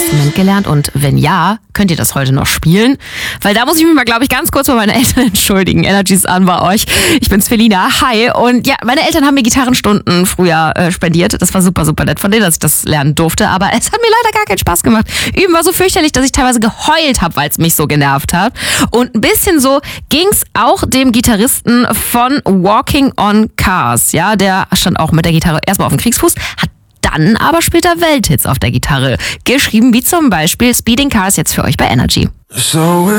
Instrument gelernt? Und wenn ja, könnt ihr das heute noch spielen? Weil da muss ich mich mal, glaube ich, ganz kurz bei meinen Eltern entschuldigen. Energies an bei euch. Ich bin's Felina. Hi. Und ja, meine Eltern haben mir Gitarrenstunden früher spendiert. Das war super, super nett von denen, dass ich das lernen durfte. Aber es hat mir leider gar keinen Spaß gemacht. Üben war so fürchterlich, dass ich teilweise geheult habe, weil es mich so genervt hat. Und ein bisschen so ging's auch dem Gitarristen von Walking on Cars. Ja, der stand auch mit der Gitarre erstmal auf dem Kriegsfuß, hat dann aber später Welthits auf der Gitarre geschrieben, wie zum Beispiel Speeding Cars, jetzt für euch bei Energy. So